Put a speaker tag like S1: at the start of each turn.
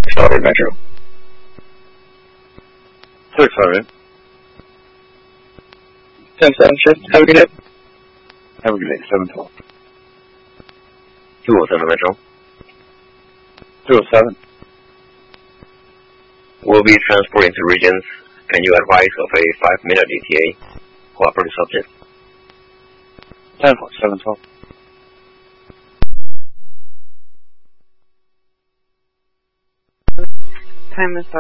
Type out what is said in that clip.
S1: Charlotte Metro.
S2: 6-7.
S1: 10-7 shift. Have a good day.
S2: Have a good day. 7-12.
S3: 207 Metro.
S2: 207.
S3: We'll be transporting to regions. Can you advise of a 5-minute ETA? Cooperative subject.
S2: 10-4, 7-12.
S4: Time is